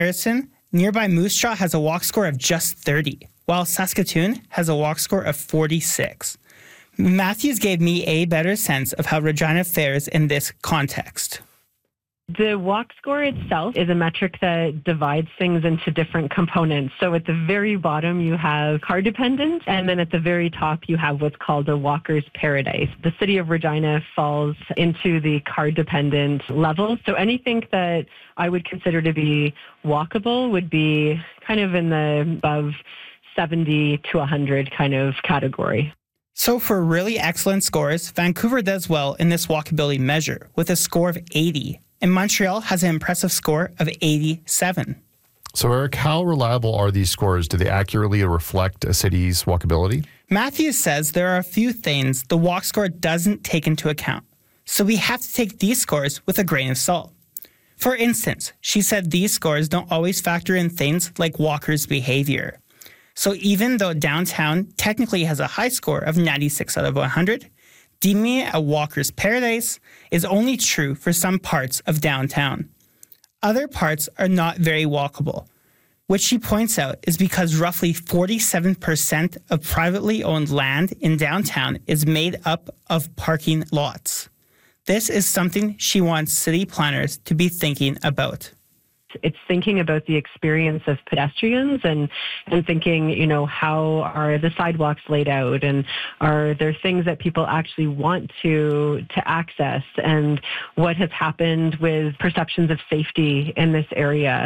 Harrison, nearby Moose Jaw has a walk score of just 30, while Saskatoon has a walk score of 46. Matthews gave me a better sense of how Regina fares in this context. The walk score itself is a metric that divides things into different components. So at the very bottom, you have car dependent, and then at the very top, you have what's called a walker's paradise. The city of Regina falls into the car dependent level. So anything that I would consider to be walkable would be kind of in the above 70 to 100 kind of category. So for really excellent scores, Vancouver does well in this walkability measure with a score of 80. And Montreal has an impressive score of 87. So, Eric, how reliable are these scores? Do they accurately reflect a city's walkability? Matthews says there are a few things the walk score doesn't take into account. So we have to take these scores with a grain of salt. For instance, she said these scores don't always factor in things like walkers' behavior. So even though downtown technically has a high score of 96 out of 100, deeming it a walker's paradise is only true for some parts of downtown. Other parts are not very walkable, which she points out is because roughly 47% of privately owned land in downtown is made up of parking lots. This is something she wants city planners to be thinking about. It's thinking about the experience of pedestrians and thinking, how are the sidewalks laid out, and are there things that people actually want to access, and what has happened with perceptions of safety in this area?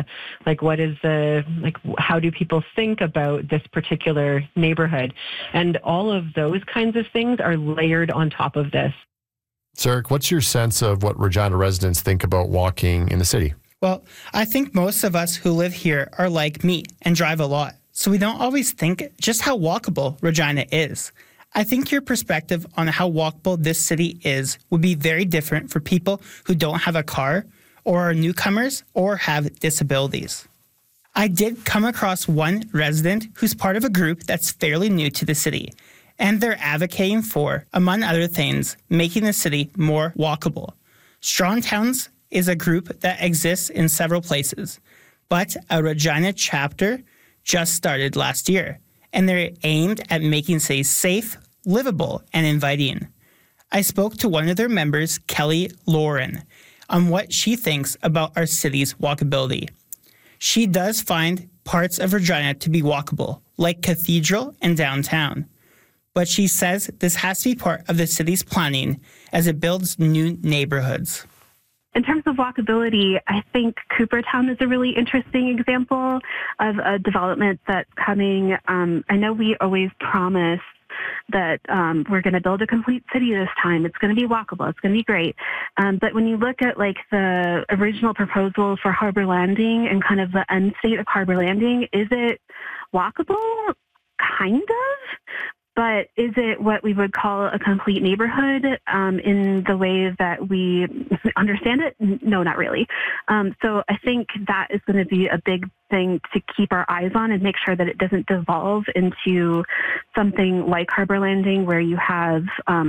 How do people think about this particular neighborhood? And all of those kinds of things are layered on top of this. So, Eric, what's your sense of what Regina residents think about walking in the city? Well, I think most of us who live here are like me and drive a lot, so we don't always think just how walkable Regina is. I think your perspective on how walkable this city is would be very different for people who don't have a car, or are newcomers, or have disabilities. I did come across one resident who's part of a group that's fairly new to the city, and they're advocating for, among other things, making the city more walkable. Strong Towns is a group that exists in several places, but a Regina chapter just started last year, and they're aimed at making cities safe, livable, and inviting. I spoke to one of their members, Kelly Lauren, on what she thinks about our city's walkability. She does find parts of Regina to be walkable, like Cathedral and downtown, but she says this has to be part of the city's planning as it builds new neighborhoods. In terms of walkability, I think Coopertown is a really interesting example of a development that's coming. I know we always promise that we're going to build a complete city this time. It's going to be walkable. It's going to be great. But when you look at the original proposal for Harbor Landing and kind of the end state of Harbor Landing, is it walkable? Kind of. But is it what we would call a complete neighborhood in the way that we understand it? No, not really. So I think that is going to be a big thing to keep our eyes on and make sure that it doesn't devolve into something like Harbor Landing, where you have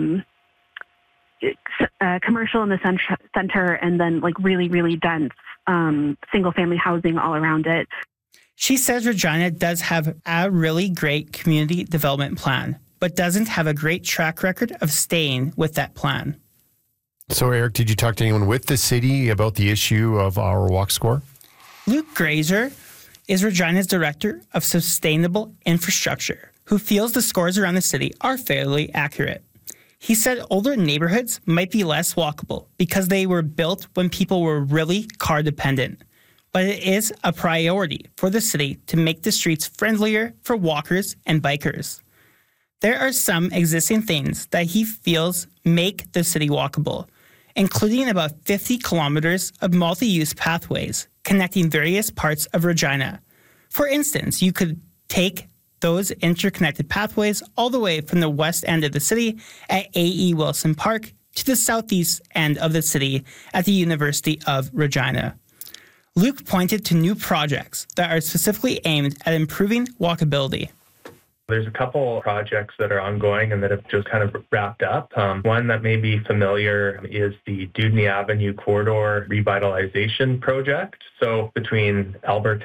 commercial in the center and then really, really dense single-family housing all around it. She says Regina does have a really great community development plan, but doesn't have a great track record of staying with that plan. So, Eric, did you talk to anyone with the city about the issue of our walk score? Luke Grazer is Regina's Director of Sustainable Infrastructure, who feels the scores around the city are fairly accurate. He said older neighborhoods might be less walkable because they were built when people were really car dependent. But it is a priority for the city to make the streets friendlier for walkers and bikers. There are some existing things that he feels make the city walkable, including about 50 kilometers of multi-use pathways connecting various parts of Regina. For instance, you could take those interconnected pathways all the way from the west end of the city at A.E. Wilson Park to the southeast end of the city at the University of Regina. Luke pointed to new projects that are specifically aimed at improving walkability. There's a couple projects that are ongoing and that have just kind of wrapped up. One that may be familiar is the Dewdney Avenue Corridor Revitalization Project. So between Alberta